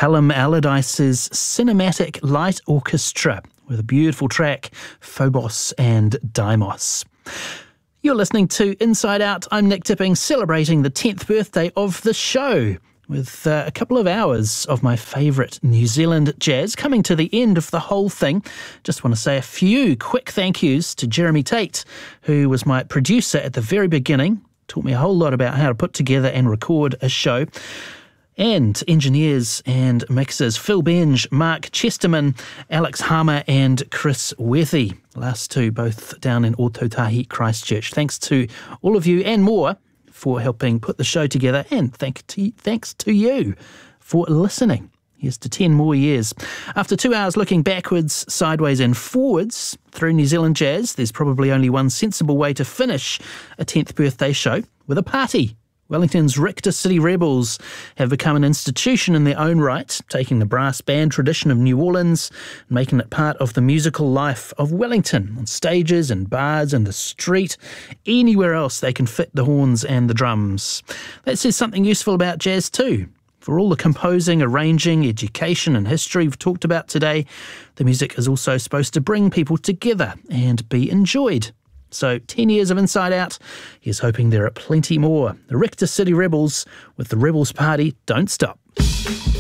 Callum Allardyce's Cinematic Light Orchestra with a beautiful track, Phobos and Deimos. You're listening to Inside Out. I'm Nick Tipping, celebrating the 10th birthday of the show with a couple of hours of my favourite New Zealand jazz. Coming to the end of the whole thing, just want to say a few quick thank yous to Jeremy Tate, who was my producer at the very beginning, taught me a whole lot about how to put together and record a show. And engineers and mixers Phil Benge, Mark Chesterman, Alex Harmer and Chris Wethy. Last two both down in Ōtautahi, Christchurch. Thanks to all of you and more for helping put the show together, and thanks to you for listening. Here's to 10 more years. After 2 hours looking backwards, sideways and forwards through New Zealand jazz, there's probably only one sensible way to finish a 10th birthday show: with a party. Wellington's Richter City Rebels have become an institution in their own right, taking the brass band tradition of New Orleans and making it part of the musical life of Wellington, on stages and bars and the street, anywhere else they can fit the horns and the drums. That says something useful about jazz too. For all the composing, arranging, education and history we've talked about today, the music is also supposed to bring people together and be enjoyed. So 10 years of Inside Out, here's hoping there are plenty more. The Richter City Rebels with the Rebels Party Don't Stop.